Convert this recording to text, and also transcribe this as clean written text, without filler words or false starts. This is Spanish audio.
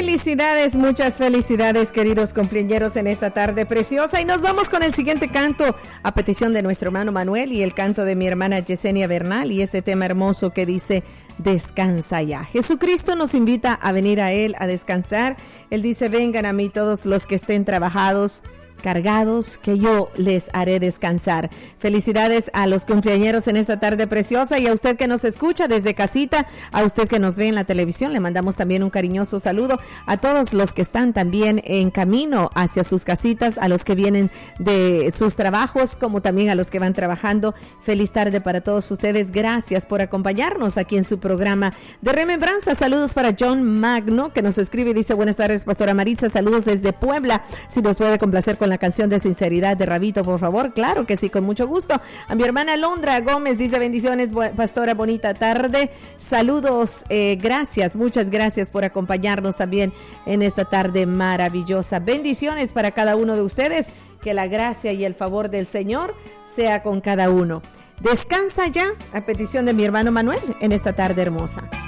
Felicidades, muchas felicidades, queridos cumpleañeros, en esta tarde preciosa. Y nos vamos con el siguiente canto a petición de nuestro hermano Manuel y el canto de mi hermana Yesenia Bernal, y este tema hermoso que dice: descansa ya. Jesucristo nos invita a venir a Él a descansar. Él dice: vengan a mí todos los que estén trabajados, cargados, que yo les haré descansar. Felicidades a los cumpleañeros en esta tarde preciosa, y a usted que nos escucha desde casita, a usted que nos ve en la televisión, le mandamos también un cariñoso saludo a todos los que están también en camino hacia sus casitas, a los que vienen de sus trabajos, como también a los que van trabajando. Feliz tarde para todos ustedes. Gracias por acompañarnos aquí en su programa de remembranza. Saludos para John Magno, que nos escribe y dice: buenas tardes, Pastora Maritza, saludos desde Puebla. Si nos puede complacer con la canción de Sinceridad de Rabito, por favor. Claro que sí, con mucho gusto. A mi hermana Londra Gómez dice: bendiciones, pastora, bonita tarde. Saludos, gracias, muchas gracias por acompañarnos también en esta tarde maravillosa. Bendiciones para cada uno de ustedes. Que la gracia y el favor del Señor sea con cada uno. Descansa ya, a petición de mi hermano Manuel, en esta tarde hermosa.